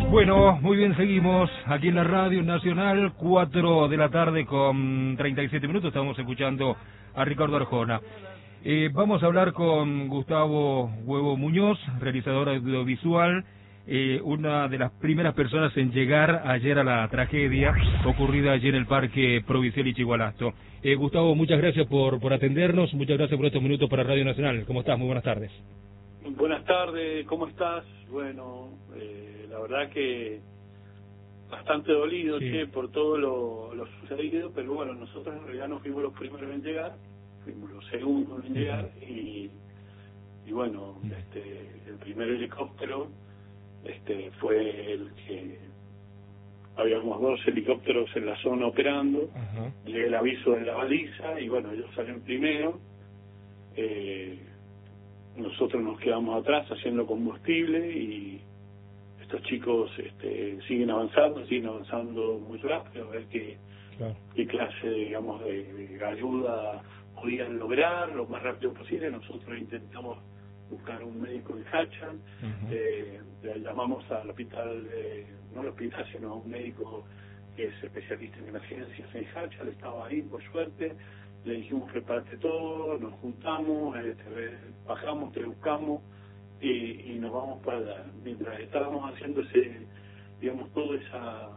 Bueno, muy bien, seguimos aquí en la Radio Nacional, 4 de la tarde con 37 minutos, estamos escuchando a Ricardo Arjona. Vamos a hablar con Gustavo Huevo Muñoz, realizador audiovisual, una de las primeras personas en llegar ayer a la tragedia ocurrida ayer en el Parque Provincial Ichigualasto. Gustavo, muchas gracias por atendernos, muchas gracias por estos minutos para Radio Nacional. ¿Cómo estás? Muy buenas tardes. Buenas tardes, ¿cómo estás? Bueno, la verdad que bastante dolido, sí, por todo lo sucedido, pero bueno, nosotros en realidad no fuimos los primeros en llegar, fuimos los segundos en llegar y bueno, el primer helicóptero fue el que habíamos 2 helicópteros en la zona operando, llega el aviso de la baliza y bueno, ellos salen primero. Nosotros nos quedamos atrás haciendo combustible y estos chicos siguen avanzando muy rápido, a ver qué clase, digamos, de ayuda podían lograr lo más rápido posible. Nosotros intentamos buscar un médico en Hacha, llamamos al hospital, no al hospital, sino a un médico que es especialista en emergencias en Hacha, él estaba ahí, por suerte. Le dijimos prepárate todo, nos juntamos, bajamos, te buscamos y nos vamos para allá. Mientras estábamos haciendo toda esa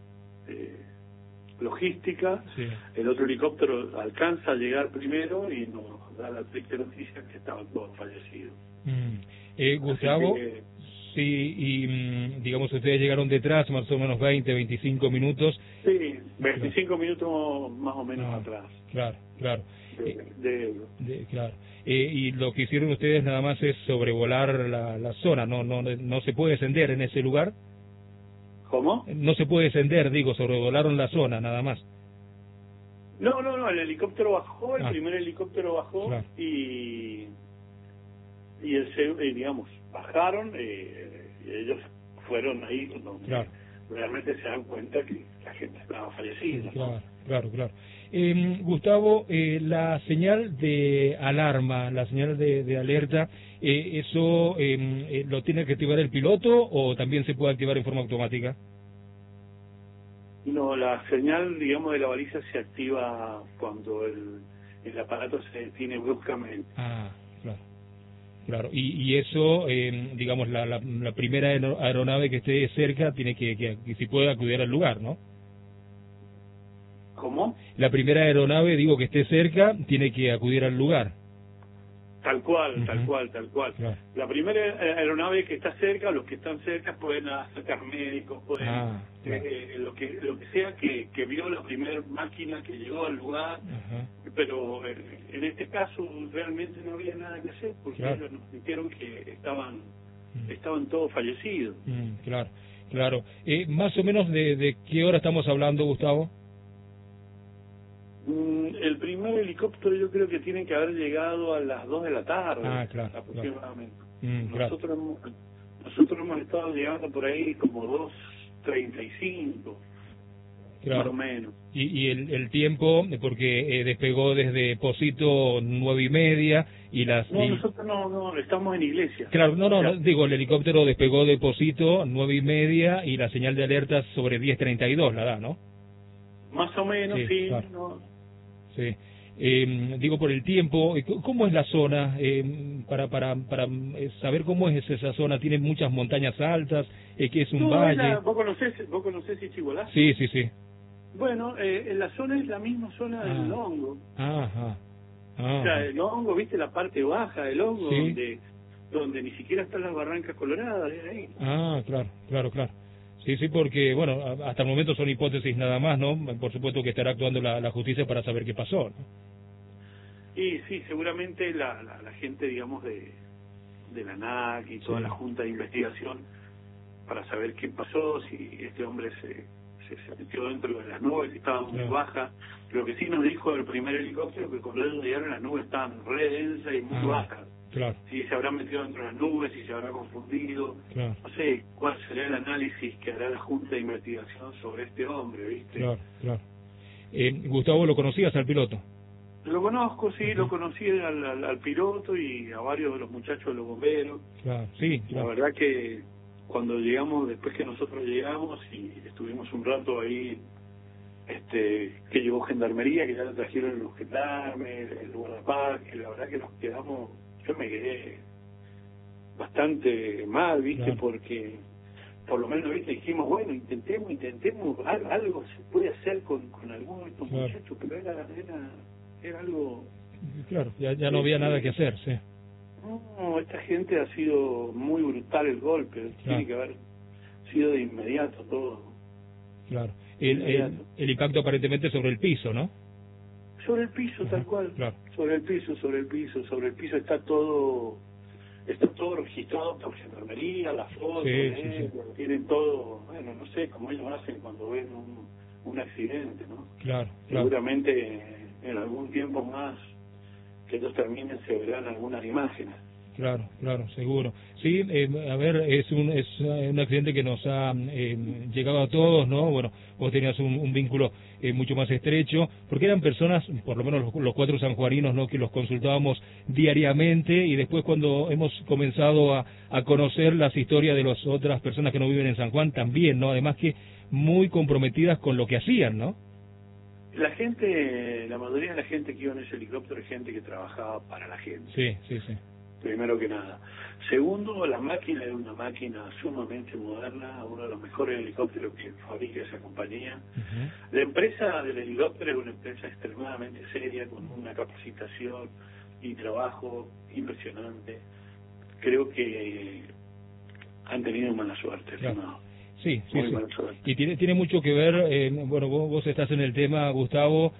logística, el otro helicóptero alcanza a llegar primero y nos da la triste noticia que estaban todos fallecidos. Gustavo, sí, y digamos ustedes llegaron detrás más o menos 20, 25 minutos. Sí, 25 minutos más o menos atrás. Claro. Claro. Claro. Y lo que hicieron ustedes nada más es sobrevolar la zona, no se puede descender en ese lugar. ¿Cómo? No se puede descender, digo, sobrevolaron la zona nada más. No, el helicóptero bajó, el primer helicóptero bajó, y digamos, bajaron, y ellos fueron ahí donde realmente se dan cuenta que la gente estaba fallecida. Claro. Gustavo, la señal de alarma, la señal de alerta, ¿eso lo tiene que activar el piloto o también se puede activar en forma automática? No, la señal, digamos, de la baliza se activa cuando el aparato se detiene bruscamente. Claro. Y eso, digamos, la primera aeronave que esté cerca tiene que si puede acudir al lugar, ¿no? ¿Cómo? La primera aeronave, digo, que esté cerca, tiene que acudir al lugar. Tal cual. Claro. La primera aeronave que está cerca, los que están cerca pueden acercar médicos, pueden lo que sea que vio la primera máquina que llegó al lugar, pero en este caso realmente no había nada que hacer porque ellos nos dijeron que estaban todos fallecidos. Claro. Más o menos de qué hora estamos hablando, Gustavo. El primer helicóptero yo creo que tiene que haber llegado a las 2 de la tarde, aproximadamente. Nosotros hemos estado llegando por ahí como 2:35, más o menos. Y el tiempo, porque despegó desde Pocito 9:30 y las... nosotros no, estamos en Iglesia. Claro, digo, el helicóptero despegó de Pocito 9:30 y la señal de alerta sobre 10:32 la da, ¿no? Más o menos, sí. Sí. Digo, por el tiempo, ¿cómo es la zona? Para saber cómo es esa zona, ¿tiene muchas montañas altas? ¿Qué es un valle? ¿Vos conocés Ichigualasto? Sí. Bueno, la zona es la misma zona del Hongo. O sea, el Hongo, ¿viste? La parte baja del Hongo, donde ni siquiera están las barrancas coloradas, de ahí. Claro. Sí, porque, bueno, hasta el momento son hipótesis nada más, ¿no? Por supuesto que estará actuando la justicia para saber qué pasó, ¿no? Y sí, seguramente la gente, digamos, de la ANAC y toda la Junta de Investigación, para saber qué pasó, si este hombre se metió dentro de las nubes, si estaba muy baja. Lo que sí nos dijo el primer helicóptero, que cuando ellos llegaron las nubes estaban re densas y muy bajas. Si se habrá metido dentro de las nubes, si se habrá confundido. No sé cuál será el análisis que hará la Junta de Investigación sobre este hombre, ¿viste? Gustavo, ¿lo conocías al piloto? Lo conozco, sí, lo conocí al piloto y a varios de los muchachos de los bomberos. La verdad que cuando llegamos, después que nosotros llegamos y estuvimos un rato ahí, que llegó Gendarmería, que ya le trajeron los gendarmes, el guardaparque, que la verdad que nos quedamos, yo me quedé bastante mal, ¿viste? Claro. Porque por lo menos, ¿viste? Dijimos, bueno, intentemos, algo se puede hacer con algunos de estos muchachos, pero era algo... Claro, ya no había nada que hacer, sí. No, esta gente ha sido muy brutal el golpe, tiene que haber sido de inmediato todo. Claro, el impacto aparentemente sobre el piso, ¿no? Sobre el piso, tal cual, claro. sobre el piso está todo registrado por Gendarmería, las fotos, sí. Tienen todo, bueno, no sé, como ellos hacen cuando ven un accidente, ¿no? Claro. Seguramente en algún tiempo más que ellos terminen se verán algunas imágenes. Claro, seguro. Sí, a ver, es un accidente que nos ha llegado a todos, ¿no? Bueno, vos tenías un vínculo mucho más estrecho, porque eran personas, por lo menos los 4 sanjuaninos, ¿no?, que los consultábamos diariamente, y después cuando hemos comenzado a conocer las historias de las otras personas que no viven en San Juan también, ¿no? Además que muy comprometidas con lo que hacían, ¿no? La mayoría de la gente que iba en ese helicóptero es gente que trabajaba para la gente. Sí. Primero que nada. Segundo, la máquina era una máquina sumamente moderna, uno de los mejores helicópteros que fabrica esa compañía. Uh-huh. La empresa del helicóptero es una empresa extremadamente seria, con una capacitación y trabajo impresionante. Creo que han tenido mala suerte, estimado. Sí. Y tiene mucho que ver, bueno, vos estás en el tema, Gustavo,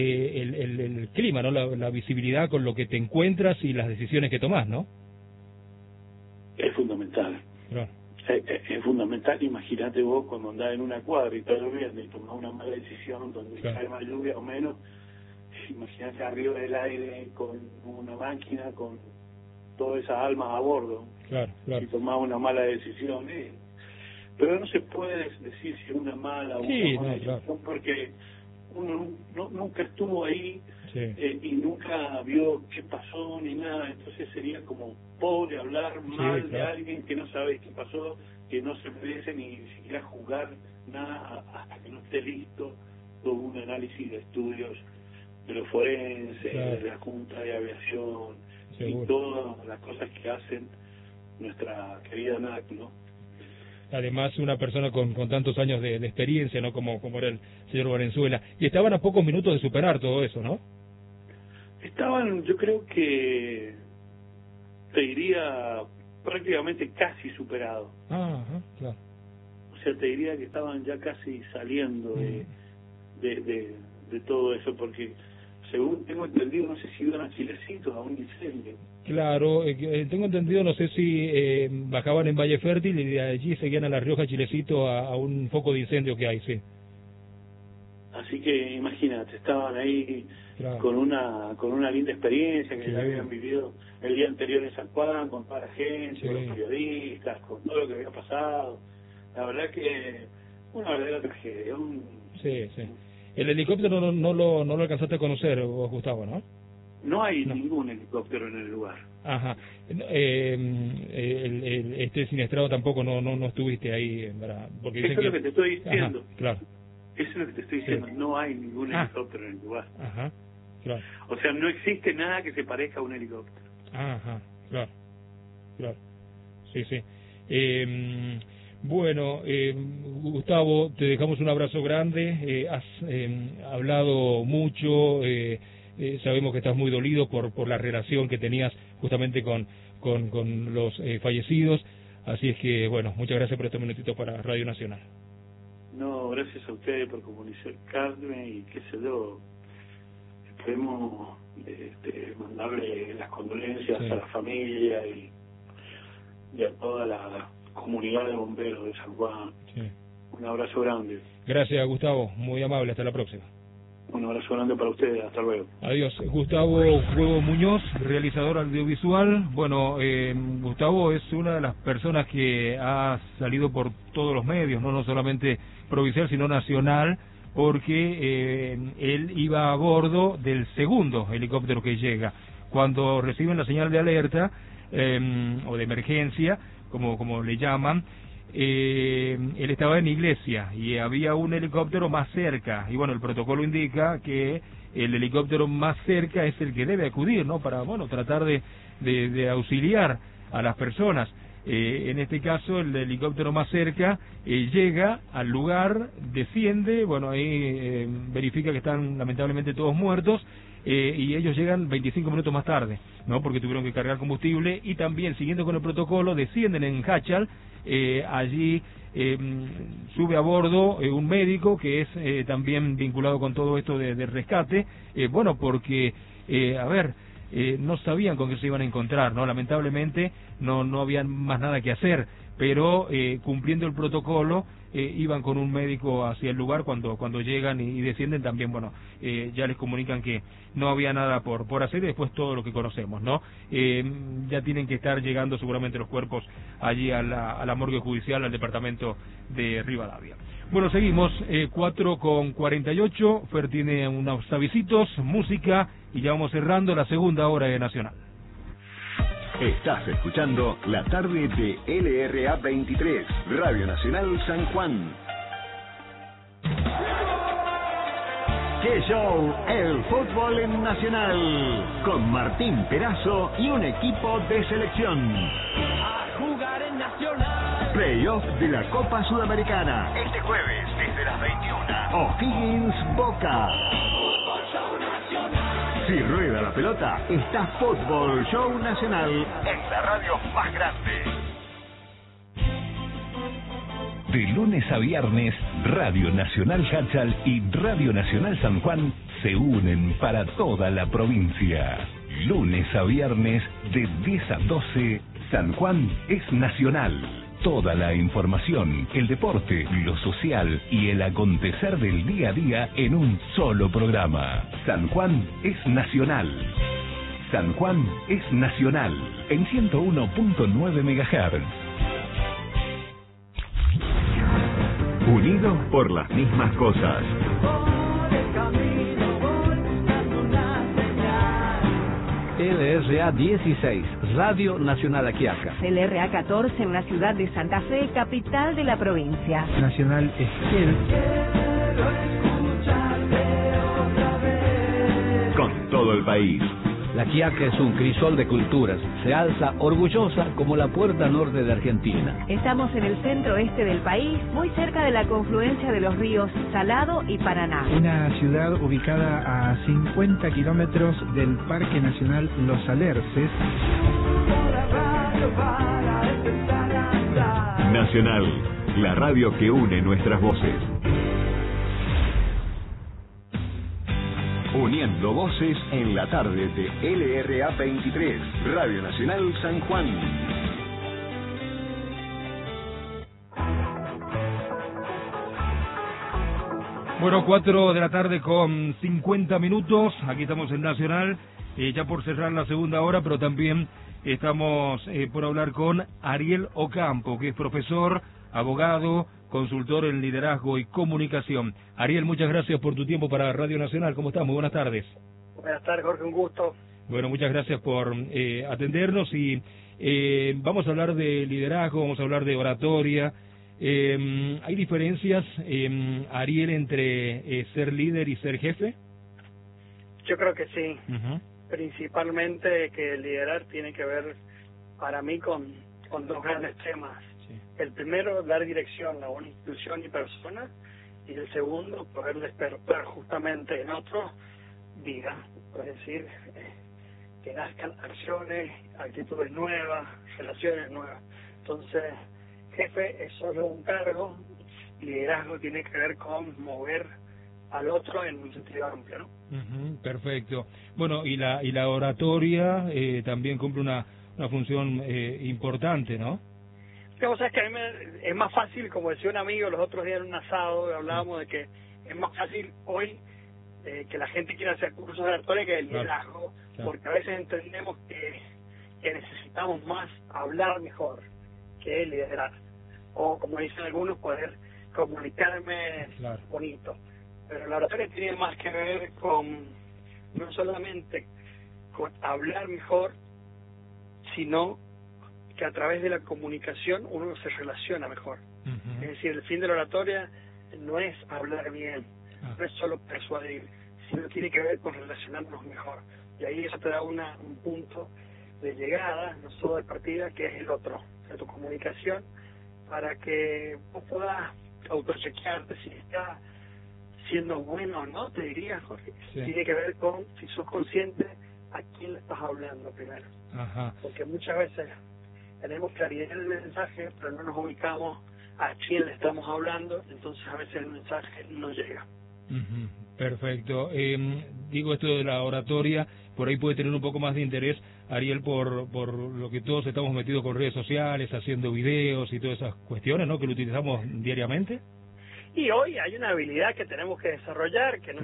el clima, ¿no? La visibilidad con lo que te encuentras y las decisiones que tomás, ¿no? Es fundamental. Claro. Es fundamental. Imagínate vos cuando andás en una cuadra y está lloviendo y tomás una mala decisión donde cae más lluvia o menos. Imagínate arriba del aire con una máquina, con todas esas almas a bordo. Claro. Y tomás una mala decisión. Pero no se puede decir si una mala o una buena decisión, porque uno nunca estuvo ahí, y nunca vio qué pasó ni nada. Entonces sería como pobre hablar mal de alguien que no sabe qué pasó, que no se merece ni siquiera juzgar nada hasta que no esté listo todo un análisis de estudios de los forenses, de la Junta de Aviación, y todas las cosas que hacen nuestra querida NAC, ¿no? Además, una persona con tantos años de experiencia, ¿no? Como era el señor Valenzuela. Y estaban a pocos minutos de superar todo eso, ¿no? Estaban, yo creo que, te diría, prácticamente casi superados. Ajá, claro. O sea, te diría que estaban ya casi saliendo de todo eso, porque según tengo entendido, no sé si iban a Chilecito a un incendio. Claro, tengo entendido, no sé si bajaban en Valle Fértil y de allí seguían a La Rioja, Chilecito, a un foco de incendio que hay, sí. Así que imagínate, estaban ahí con una linda experiencia que ya habían vivido el día anterior en San Juan, con toda la gente, con los periodistas, con todo lo que había pasado. La verdad que una verdadera tragedia. Sí. El helicóptero no lo alcanzaste a conocer vos, Gustavo, ¿no? No hay ningún helicóptero en el lugar. Ajá. Este siniestrado tampoco no estuviste ahí, ¿verdad? Porque eso es lo que te estoy diciendo. Ajá, claro. Eso es lo que te estoy diciendo. No hay ningún helicóptero en el lugar. Ajá, claro. O sea, no existe nada que se parezca a un helicóptero. Ajá, claro. Sí. Bueno, Gustavo, te dejamos un abrazo grande. Has hablado mucho. Sabemos que estás muy dolido por la relación que tenías justamente con los fallecidos. Así es que, bueno, muchas gracias por estos minutitos para Radio Nacional. No, gracias a ustedes por comunicarme y qué sé yo. Esperemos mandarle las condolencias a la familia y a toda la comunidad de bomberos de San Juan. Un abrazo grande. Gracias, Gustavo. Muy amable. Hasta la próxima. Un abrazo grande para ustedes. Hasta luego. Adiós. Gustavo Huevo Muñoz, realizador audiovisual. Bueno, Gustavo es una de las personas que ha salido por todos los medios, no solamente provincial, sino nacional, porque él iba a bordo del segundo helicóptero que llega. Cuando reciben la señal de alerta o de emergencia, como le llaman, él estaba en Iglesia y había un helicóptero más cerca, y bueno, el protocolo indica que el helicóptero más cerca es el que debe acudir, ¿no? Para, bueno, tratar de auxiliar a las personas. En este caso, el helicóptero más cerca llega al lugar, desciende, bueno, ahí verifica que están lamentablemente todos muertos, y ellos llegan 25 minutos más tarde, ¿no? Porque tuvieron que cargar combustible, y también, siguiendo con el protocolo, descienden en Hachal. Allí sube a bordo un médico que es también vinculado con todo esto de rescate, bueno, porque, a ver, no sabían con qué se iban a encontrar, ¿no? Lamentablemente no había más nada que hacer, pero cumpliendo el protocolo, iban con un médico hacia el lugar. Cuando llegan y descienden también, bueno, ya les comunican que no había nada por hacer, y después todo lo que conocemos, ¿no? Ya tienen que estar llegando seguramente los cuerpos allí a la morgue judicial, al departamento de Rivadavia. Bueno, seguimos, 4:48, Fer tiene unos avisitos, música, y ya vamos cerrando la segunda hora de Nacional. Estás escuchando la tarde de LRA 23, Radio Nacional San Juan. ¡Qué show! El fútbol en Nacional, con Martín Perazo y un equipo de selección. A jugar en Nacional. Playoff de la Copa Sudamericana. Este jueves, desde las 21. O'Higgins Boca. Si rueda la pelota, está Fútbol Show Nacional en la radio más grande. De lunes a viernes, Radio Nacional Hachal y Radio Nacional San Juan se unen para toda la provincia. Lunes a viernes, de 10 a 12, San Juan es nacional. Toda la información, el deporte, lo social y el acontecer del día a día en un solo programa. San Juan es nacional. San Juan es nacional en 101.9 MHz. Unidos por las mismas cosas. LRA 16, Radio Nacional Aquiaca. LRA 14 en la ciudad de Santa Fe, capital de la provincia. Nacional Esquel. Con todo el país. La Quiaca es un crisol de culturas. Se alza orgullosa como la puerta norte de Argentina. Estamos en el centro oeste del país, muy cerca de la confluencia de los ríos Salado y Paraná. Una ciudad ubicada a 50 kilómetros del Parque Nacional Los Alerces. Nacional, la radio que une nuestras voces. Uniendo voces en la tarde de LRA 23, Radio Nacional San Juan. Bueno, 4 de la tarde con 50 minutos, aquí estamos en Nacional, ya por cerrar la segunda hora, pero también estamos por hablar con Ariel Ocampo, que es profesor, abogado, consultor en liderazgo y comunicación. Ariel, muchas gracias por tu tiempo para Radio Nacional. ¿Cómo estás? Muy buenas tardes. Buenas tardes, Jorge, un gusto. Bueno, muchas gracias por atendernos, y vamos a hablar de liderazgo, vamos a hablar de oratoria. ¿Hay diferencias, Ariel, entre ser líder y ser jefe? Yo creo que sí. Principalmente que liderar tiene que ver, para mí, con dos grandes temas. El primero, dar dirección a una institución y persona, y el segundo, poder despertar justamente en otro vida, es decir, que nazcan acciones, actitudes nuevas, relaciones nuevas. Entonces, jefe es solo un cargo, liderazgo tiene que ver con mover al otro en un sentido amplio, ¿no? Perfecto. Bueno, y la oratoria también cumple una función importante, ¿no? O sea, es que a mí es más fácil, como decía un amigo los otros días en un asado, hablábamos de que es más fácil hoy que la gente quiera hacer cursos de oratoria que de liderazgo, porque a veces entendemos que necesitamos más hablar mejor que liderar, o como dicen algunos, poder comunicarme bonito. Pero la oratoria tiene más que ver con no solamente con hablar mejor, sino que a través de la comunicación uno se relaciona mejor. Es decir, el fin de la oratoria no es hablar bien, no es solo persuadir, sino tiene que ver con relacionarnos mejor. Y ahí eso te da un punto de llegada, no solo de partida, que es el otro, de tu comunicación, para que vos puedas autochequearte si está siendo bueno o no, te diría, Jorge. Sí. Tiene que ver con si sos consciente a quién le estás hablando primero. Porque muchas veces tenemos claridad en el mensaje, pero no nos ubicamos a quién le estamos hablando, entonces a veces el mensaje no llega. Perfecto. Digo esto de la oratoria, por ahí puede tener un poco más de interés, Ariel, por lo que todos estamos metidos con redes sociales, haciendo videos y todas esas cuestiones, ¿no?, que lo utilizamos diariamente. Y hoy hay una habilidad que tenemos que desarrollar, que no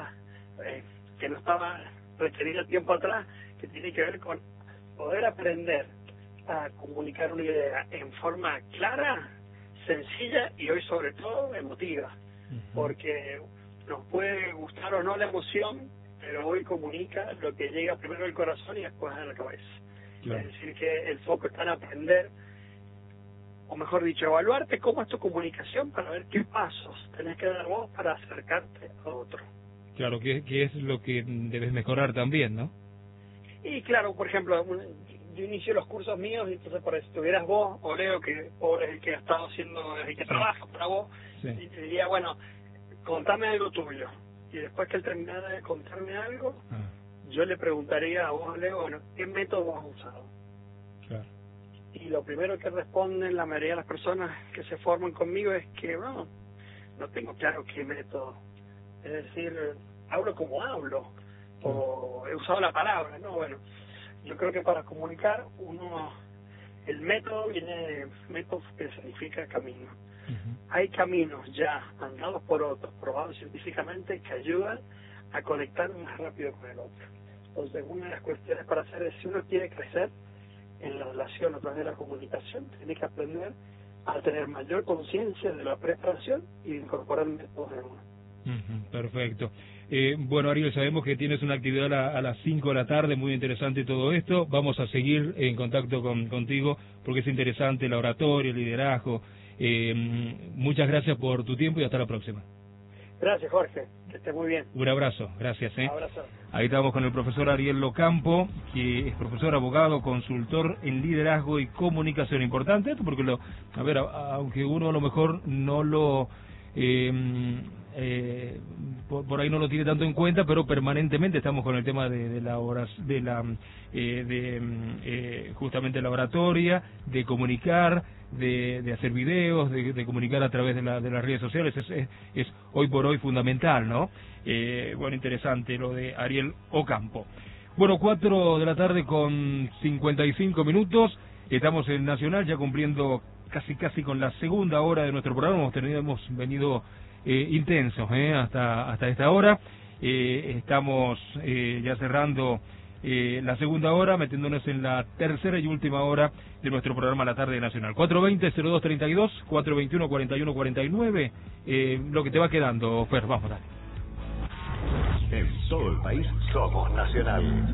estaba requerida tiempo atrás, que tiene que ver con poder aprender a comunicar una idea en forma clara, sencilla y hoy sobre todo emotiva, porque nos puede gustar o no la emoción, pero hoy comunica lo que llega primero al corazón y después a la cabeza. Claro. Es decir, que el foco está en aprender, o mejor dicho, evaluarte cómo es tu comunicación para ver qué pasos tenés que dar vos para acercarte a otro. Claro, que es lo que debes mejorar también, ¿no? Y claro, por ejemplo, yo inicio los cursos míos y entonces por si estuvieras vos o Leo, que pobre es el que ha estado haciendo, el que trabaja para vos, y te diría, bueno, contame algo tuyo. Y después que él terminara de contarme algo, yo le preguntaría a vos, Leo, bueno, ¿qué método has usado? Claro. Y lo primero que responden la mayoría de las personas que se forman conmigo es que, bueno, no tengo claro qué método. Es decir, hablo como hablo, o he usado la palabra, ¿no? Bueno, yo creo que para comunicar el método viene, método que significa camino. Hay caminos ya andados por otros, probados científicamente, que ayudan a conectar más rápido con el otro. Entonces, una de las cuestiones para hacer es, si uno quiere crecer en la relación a través de la comunicación, tiene que aprender a tener mayor conciencia de la preparación y incorporar métodos de uno. Perfecto. Bueno, Ariel, sabemos que tienes una actividad a las 5 de la tarde, muy interesante todo esto. Vamos a seguir en contacto contigo porque es interesante la oratoria, el liderazgo. Muchas gracias por tu tiempo y hasta la próxima. Gracias, Jorge. Que estés muy bien. Un abrazo. Gracias. Un abrazo. Ahí estamos con el profesor Ariel Ocampo, que es profesor, abogado, consultor en liderazgo y comunicación. Importante esto porque, aunque uno a lo mejor no lo... por ahí no lo tiene tanto en cuenta, pero permanentemente estamos con el tema de la justamente la oratoria, de comunicar, de hacer videos, de comunicar a través de las redes sociales. Es hoy por hoy fundamental, ¿no? Bueno, interesante lo de Ariel Ocampo. Bueno, 4 de la tarde con 55 minutos, estamos en Nacional ya cumpliendo casi con la segunda hora de nuestro programa. Hemos venido intensos hasta esta hora. Estamos ya cerrando la segunda hora, metiéndonos en la tercera y última hora de nuestro programa La Tarde Nacional. 420-0232, 421-4149, lo que te va quedando, Fer, vamos, dale. En todo el país somos Nacional.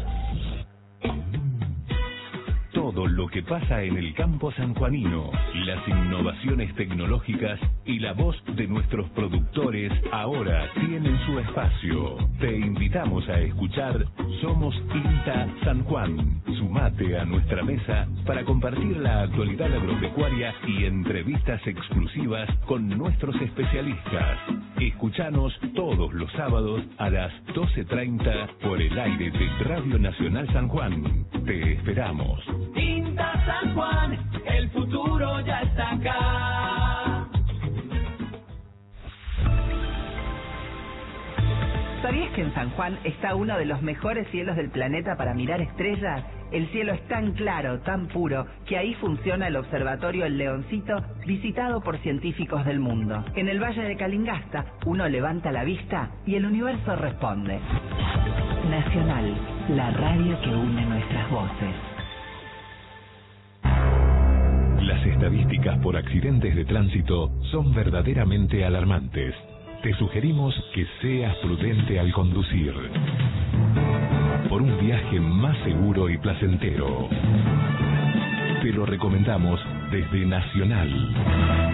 Todo lo que pasa en el campo sanjuanino, las innovaciones tecnológicas y la voz de nuestros productores ahora tienen su espacio. Te invitamos a escuchar Somos INTA San Juan. Sumate a nuestra mesa para compartir la actualidad agropecuaria y entrevistas exclusivas con nuestros especialistas. Escuchanos todos los sábados a las 12:30 por el aire de Radio Nacional San Juan. Te esperamos. INTA San Juan, el futuro ya está acá. ¿Sabías que en San Juan está uno de los mejores cielos del planeta para mirar estrellas? El cielo es tan claro, tan puro, que ahí funciona el observatorio El Leoncito, visitado por científicos del mundo. En el Valle de Calingasta, uno levanta la vista y el universo responde. Nacional, la radio que une nuestras voces. Las estadísticas por accidentes de tránsito son verdaderamente alarmantes. Te sugerimos que seas prudente al conducir. Por un viaje más seguro y placentero. Te lo recomendamos desde Nacional.